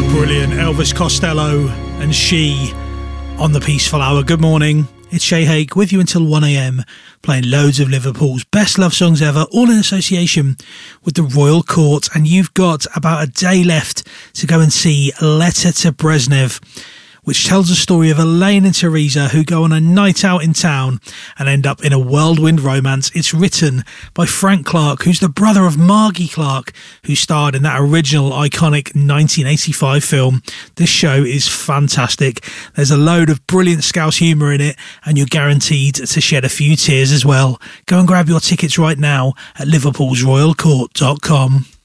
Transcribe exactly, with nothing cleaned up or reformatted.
Brilliant. Elvis Costello and She on the Peaceful Hour. Good morning. It's Shay Hake with you until one a.m, playing loads of Liverpool's best love songs ever, all in association with the Royal Court. And you've got about a day left to go and see Letter to Brezhnev, which tells the story of Elaine and Teresa who go on a night out in town and end up in a whirlwind romance. It's written by Frank Clark, who's the brother of Margie Clark, who starred in that original iconic nineteen eighty-five film. This show is fantastic. There's a load of brilliant Scouse humour in it, and you're guaranteed to shed a few tears as well. Go and grab your tickets right now at liverpools royal court dot com.